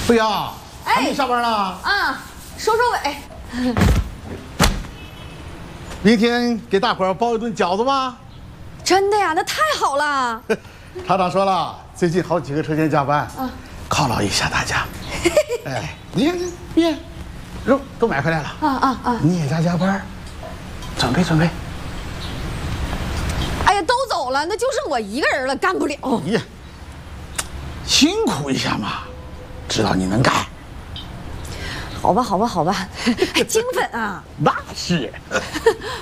不呀，还没下班呢。 啊，收尾。 明天给大伙儿包一顿饺子吧。 真的呀？那太好了。 厂长说了，最近好几个车间加班，犒劳一下大家。哎，你看面、肉都买回来了。你也加班，准备准备。 哎呀，都走了，那就剩我一个人了，干不了。 呀，辛苦一下嘛，知道你能干。 好吧，好吧，好吧，还精分啊。 那是。